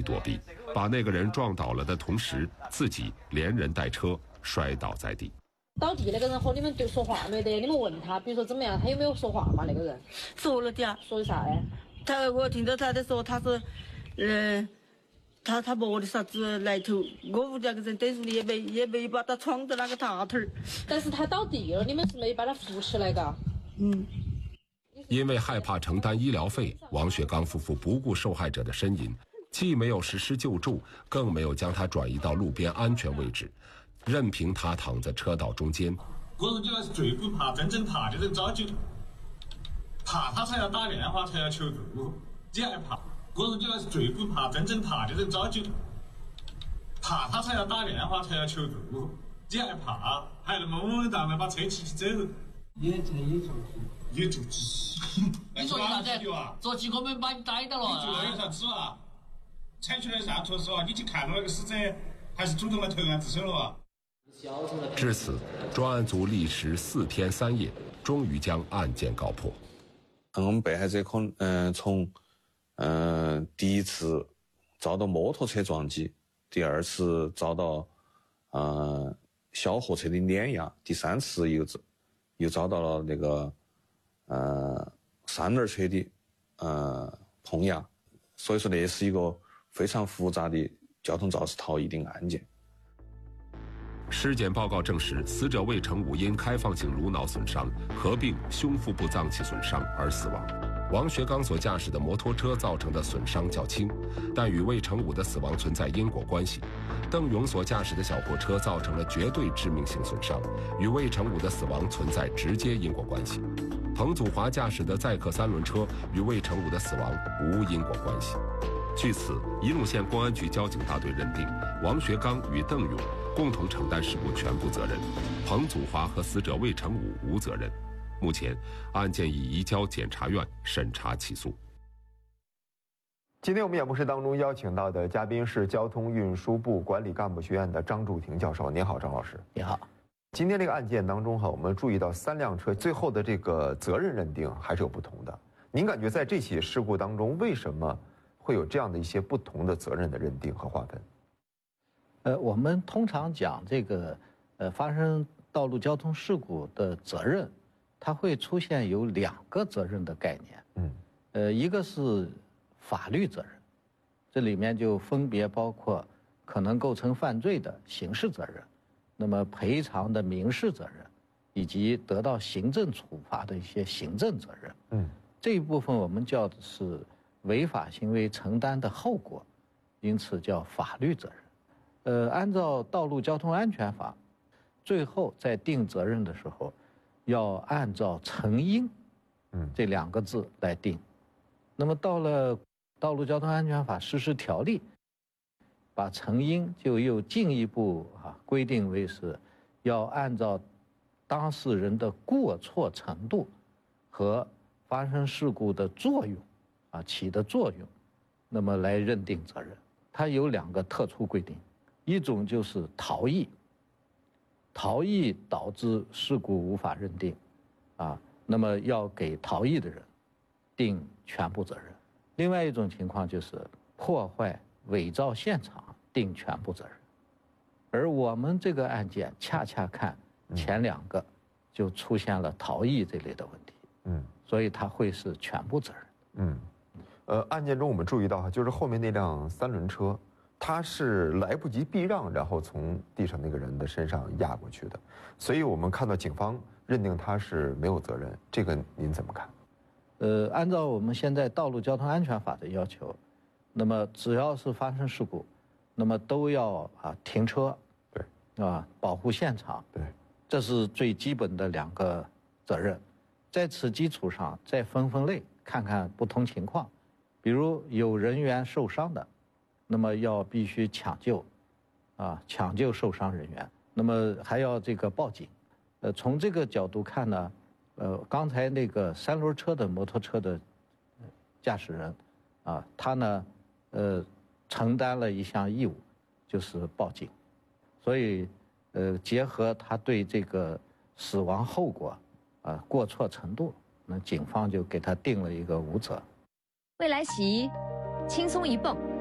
躲避，把那个人撞倒了的同时，自己连人带车摔倒在地。 倒地那个人和你们对说话没得？你们问他，比如说怎么样，他有没有说话嘛？那个人说了点， 说的啥呀？ 我听到他在说，他说，他摸的啥子来头，我屋那个人等于也没把他闯到那个大头儿。 但是他倒地了，你们是没把他扶起来嘎？ 因为害怕承担医疗费，王学刚夫妇不顾受害者的呻吟，既没有实施救助，更没有将他转移到路边安全位置，任凭他躺在车道中间。 我说你那是最不怕真正怕的人早就怕他才要打电话才要求助，你还怕？我说你那是最不怕真正怕的人早就怕他才要打电话才要求助，你还怕？还那么稳稳当当把车骑起走？也做鸡， 你做啥子？做鸡我们把你逮到了。 你做了有啥子啊？采取了啥措施啊？你去看到那个死者，还是主动来投案自首了啊？ 至此，专案组历时4天3夜，终于将案件告破。 我们被害者从第一次遭到摩托车撞击，第二次遭到小货车的碾压，第三次又遭到了那个三轮车的碰压，所以说那是一个非常复杂的交通肇事逃逸的案件。 尸检报告证实，死者魏成武因开放性颅脑损伤合并胸腹部脏器损伤而死亡。王学刚所驾驶的摩托车造成的损伤较轻，但与魏成武的死亡存在因果关系。邓勇所驾驶的小货车造成了绝对致命性损伤，与魏成武的死亡存在直接因果关系。彭祖华驾驶的载客3轮车与魏成武的死亡无因果关系。据此，仪陇县公安局交警大队认定王学刚与邓勇共同承担事故全部责任，彭祖华和死者魏成武无责任。目前，案件已移交检察院审查起诉。 今天我们演播室当中邀请到的嘉宾是交通运输部管理干部学院的张柱廷教授。您好，张老师。 你好。 今天这个案件当中我们注意到3辆车最后的这个责任认定还是有不同的。您感觉在这起事故当中，为什么会有这样的一些不同的责任的认定和划分？ 我们通常讲这个发生道路交通事故的责任，它会出现有2个责任的概念。一个是法律责任，这里面就分别包括可能构成犯罪的刑事责任，那么赔偿的民事责任，以及得到行政处罚的一些行政责任。这一部分我们叫的是违法行为承担的后果，因此叫法律责任。按照《道路交通安全法》，最后在定责任的时候，要按照成因这2个字来定。那么到了《道路交通安全法实施条例》，把成因就又进一步规定为是要按照当事人的过错程度和发生事故的作用起的作用，那么来认定责任。它有2个特殊规定，一种就是逃逸，逃逸导致事故无法认定那么要给逃逸的人定全部责任。另外一种情况就是破坏伪造现场定全部责任。而我们这个案件恰恰看前2个就出现了逃逸这类的问题，所以它会是全部责任。 案件中我们注意到就是后面那辆3轮车，它是来不及避让，然后从地上那个人的身上压过去的，所以我们看到警方认定他是没有责任，这个您怎么看？ 按照我们现在《道路交通安全法》的要求，那么只要是发生事故，那么都要停车，对，保护现场，对，这是最基本的2个责任。在此基础上再分类，看看不同情况，比如有人员受伤的，那么要必须抢救，抢救受伤人员，那么还要这个报警。从这个角度看呢，刚才那个3轮车的摩托车的驾驶人，他呢，承担了一项义务，就是报警。所以，结合他对这个死亡后果，过错程度，那警方就给他定了一个无责。 未来洗衣，轻松一蹦。